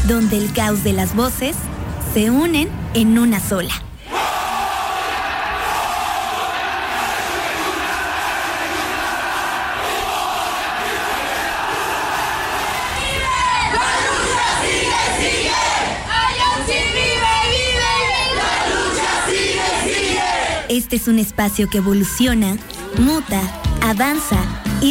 donde el caos de las voces se unen en una sola. Este es un espacio que evoluciona, muta, avanza